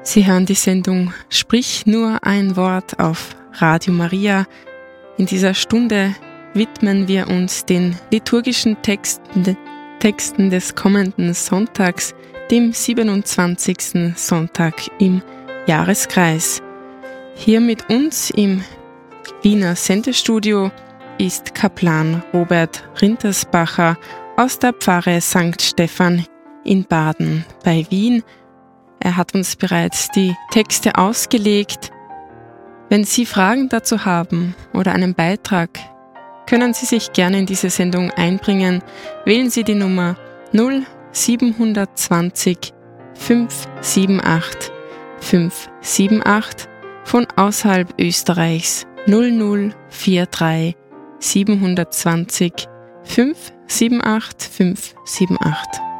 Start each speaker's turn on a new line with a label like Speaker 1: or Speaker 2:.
Speaker 1: Sie hören die Sendung Sprich nur ein Wort auf Radio Maria. In dieser Stunde widmen wir uns den liturgischen Texten des kommenden Sonntags, dem 27. Sonntag im Jahreskreis. Hier mit uns im Wiener Sendestudio ist Kaplan Robert Rintersbacher aus der Pfarre St. Stephan in Baden bei Wien. Er hat uns bereits die Texte ausgelegt. Wenn Sie Fragen dazu haben oder einen Beitrag, können Sie sich gerne in diese Sendung einbringen. Wählen Sie die Nummer 0720 578 578, von außerhalb Österreichs 0043 720 578 578.